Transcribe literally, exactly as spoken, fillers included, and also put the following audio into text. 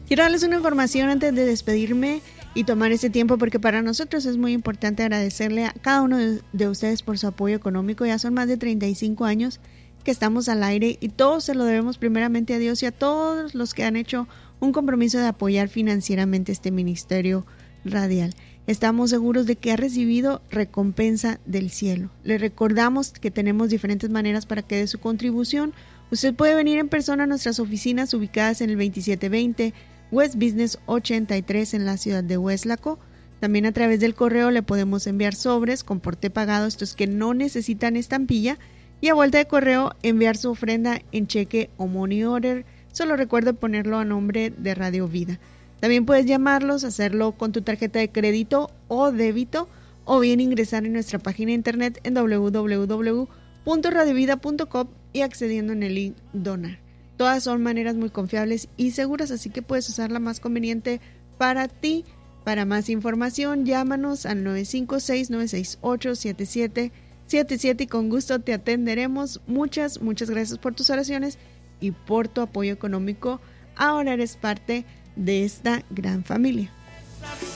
Quiero darles una información antes de despedirme y tomar ese tiempo, porque para nosotros es muy importante agradecerle a cada uno de, de ustedes por su apoyo económico. Ya son más de treinta y cinco años que estamos al aire y todo se lo debemos primeramente a Dios y a todos los que han hecho un compromiso de apoyar financieramente este ministerio radial. Estamos seguros de que ha recibido recompensa del cielo. Le recordamos que tenemos diferentes maneras para que dé su contribución. Usted puede venir en persona a nuestras oficinas ubicadas en el veintisiete veinte West Business ochenta y tres en la ciudad de Weslaco. También a través del correo le podemos enviar sobres con porte pagado, estos que no necesitan estampilla, y a vuelta de correo enviar su ofrenda en cheque o money order. Solo recuerde ponerlo a nombre de Radio Vida. También puedes llamarlos, hacerlo con tu tarjeta de crédito o débito, o bien ingresar en nuestra página de internet en doble u doble u doble u punto radio vida punto com y accediendo en el link donar. Todas son maneras muy confiables y seguras, así que puedes usar la más conveniente para ti. Para más información, llámanos al nueve cinco seis, nueve seis ocho, siete siete siete siete y con gusto te atenderemos. Muchas, muchas gracias por tus oraciones y por tu apoyo económico. Ahora eres parte de esta gran familia.